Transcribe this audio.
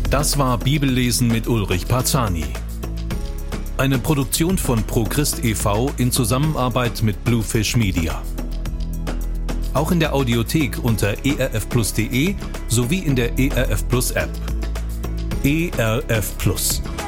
Das war Bibellesen mit Ulrich Parzani. Eine Produktion von ProChrist e.V. in Zusammenarbeit mit Bluefish Media. Auch in der Audiothek unter erfplus.de sowie in der ERF Plus App. ERF Plus.